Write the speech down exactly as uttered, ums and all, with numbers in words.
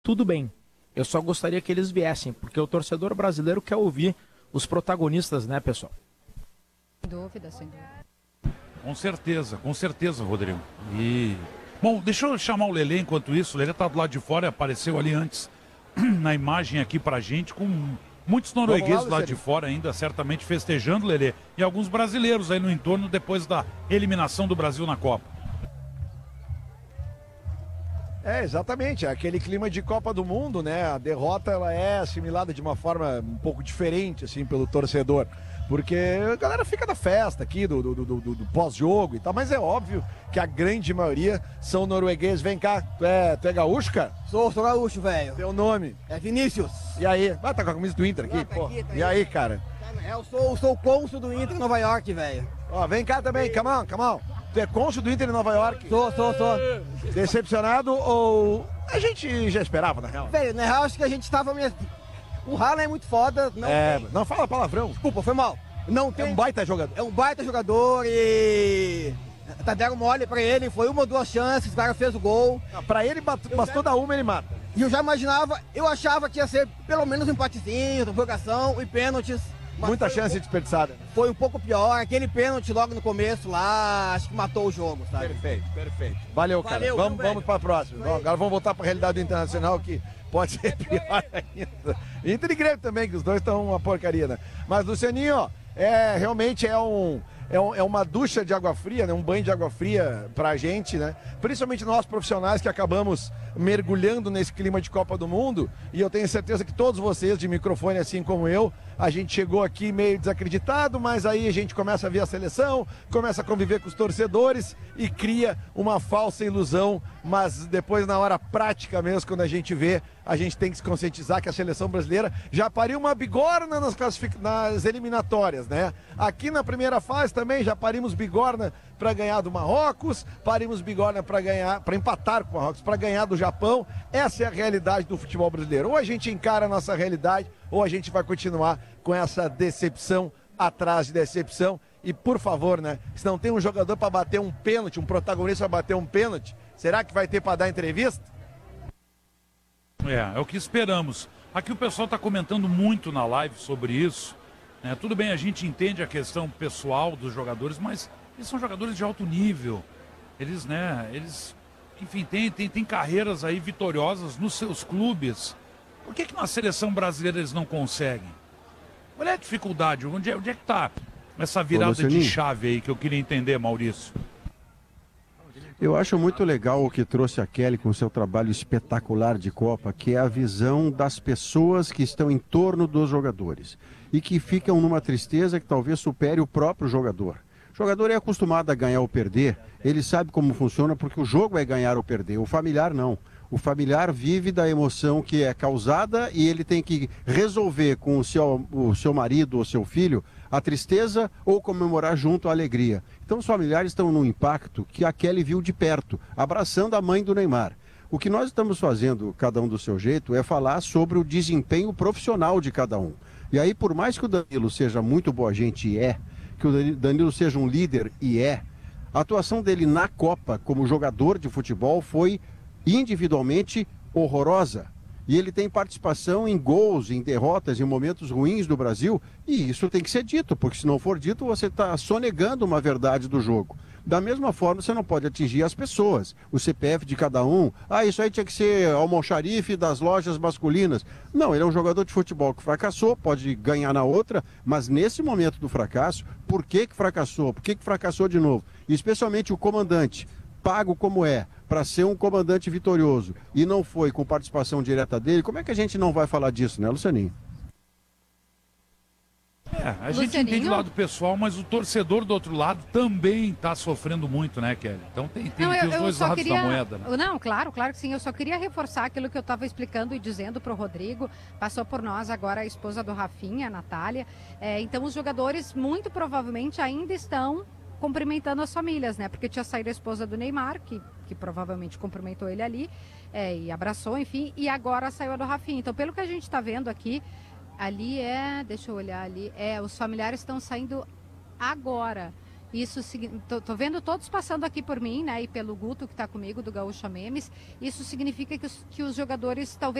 tudo bem. Eu só gostaria que eles viessem, porque o torcedor brasileiro quer ouvir os protagonistas, né, pessoal? Sem dúvida, sem dúvida. Com certeza, com certeza, Rodrigo. E... Bom, deixa eu chamar o Lelê enquanto isso. O Lelê tá do lado de fora, apareceu ali antes na imagem aqui pra gente, com muitos noruegueses lá, lá de fora ainda, certamente festejando, Lelê. E alguns brasileiros aí no entorno depois da eliminação do Brasil na Copa. É, exatamente, é aquele clima de Copa do Mundo, né? A derrota ela é assimilada de uma forma um pouco diferente, assim, pelo torcedor. Porque a galera fica da festa aqui, do, do, do, do, do pós-jogo e tal, mas é óbvio que a grande maioria são noruegueses. Vem cá, tu é, tu é gaúcho, cara? Sou, sou gaúcho, velho. Teu nome? É Vinícius. E aí? Ah, tá com a camisa do Inter aqui? Ah, tá Pô. aqui, tá e aí, cara? Eu sou, sou cônsul do Inter em Nova York, velho. Ó, vem cá também, come on, come on. Tu é cônsul do Inter em Nova York? Sou, sou, sou. Decepcionado ou... A gente já esperava, na real. Velho, na real, acho que a gente tava mesmo... O Haaland é muito foda. Não é, tem... não fala palavrão. Desculpa, foi mal. Não tem... É um baita jogador. É um baita jogador e... Tá deram mole pra ele, foi uma ou duas chances, o cara fez o gol. Não, pra ele, bastou dar uma, ele mata. E eu já imaginava, eu achava que ia ser pelo menos um empatezinho, prorrogação e pênaltis. Muita chance desperdiçada. Foi um pouco pior, aquele pênalti logo no começo lá, acho que matou o jogo, sabe? Perfeito, perfeito. Valeu, cara. Valeu, vamos, viu, vamos pra próxima. Bom, agora vamos voltar pra realidade do Internacional, que pode ser pior ainda. Inter e Grêmio também, que os dois estão uma porcaria, né? Mas, Lucianinho, ó, é, realmente é um... É, um, é uma ducha de água fria, né? Um banho de água fria pra gente, né? Principalmente nós profissionais que acabamos mergulhando nesse clima de Copa do Mundo. E eu tenho certeza que todos vocês de microfone, assim como eu, a gente chegou aqui meio desacreditado, mas aí a gente começa a ver a seleção, começa a conviver com os torcedores e cria uma falsa ilusão. Mas depois, na hora prática mesmo, quando a gente vê, a gente tem que se conscientizar que a seleção brasileira já pariu uma bigorna nas, classific... nas eliminatórias, né? Aqui na primeira fase também já parimos bigorna para ganhar do Marrocos, parimos bigorna para ganhar, para empatar com o Marrocos, para ganhar do Japão. Essa é a realidade do futebol brasileiro. Ou a gente encara a nossa realidade, ou a gente vai continuar com essa decepção atrás de decepção. E por favor, né? Se não tem um jogador para bater um pênalti, um protagonista para bater um pênalti, será que vai ter para dar entrevista? É, é o que esperamos. Aqui o pessoal está comentando muito na live sobre isso. Né? Tudo bem, a gente entende a questão pessoal dos jogadores, mas eles são jogadores de alto nível. Eles, né, eles, enfim, têm tem, tem carreiras aí vitoriosas nos seus clubes. Por que que na seleção brasileira eles não conseguem? Qual é a dificuldade? Onde é, onde é que está essa virada de chave aí que eu queria entender, Maurício? Eu acho muito legal o que trouxe a Kelly com seu trabalho espetacular de Copa, que é a visão das pessoas que estão em torno dos jogadores e que ficam numa tristeza que talvez supere o próprio jogador. O jogador é acostumado a ganhar ou perder, ele sabe como funciona porque o jogo é ganhar ou perder, o familiar não. O familiar vive da emoção que é causada e ele tem que resolver com o seu, o seu marido ou seu filho a tristeza ou comemorar junto a alegria. Então os familiares estão num impacto que a Kelly viu de perto, abraçando a mãe do Neymar. O que nós estamos fazendo, cada um do seu jeito, é falar sobre o desempenho profissional de cada um. E aí, por mais que o Danilo seja muito boa gente e é, que o Danilo seja um líder e é, a atuação dele na Copa como jogador de futebol foi individualmente horrorosa. E ele tem participação em gols, em derrotas, em momentos ruins do Brasil, e isso tem que ser dito, porque se não for dito, você está sonegando uma verdade do jogo. Da mesma forma, você não pode atingir as pessoas, o C P F de cada um. Ah, isso aí tinha que ser almoxarife das lojas masculinas. Não, ele é um jogador de futebol que fracassou, pode ganhar na outra, mas nesse momento do fracasso, por que que fracassou? Por que que fracassou de novo? E especialmente o comandante, pago como é, para ser um comandante vitorioso, e não foi com participação direta dele, como é que a gente não vai falar disso, né, Lucianinho? É, a gente entende o lado pessoal, mas o torcedor do outro lado também está sofrendo muito, né, Kelly? Então tem, tem, não, tem eu, os eu dois só lados queria... da moeda, né? Não, claro, claro que sim. Eu só queria reforçar aquilo que eu estava explicando e dizendo para o Rodrigo. Passou por nós agora a esposa do Rafinha, a Natália. É, então os jogadores muito provavelmente ainda estão cumprimentando as famílias, né? Porque tinha saído a esposa do Neymar, que, que provavelmente cumprimentou ele ali, é, e abraçou, enfim, e agora saiu a do Rafinha. Então, pelo que a gente está vendo aqui, ali é, deixa eu olhar ali, é, os familiares estão saindo agora. Isso, tô, tô vendo todos passando aqui por mim, né, e pelo Guto que está comigo, do Gaúcha Memes. Isso significa que os, que os jogadores talvez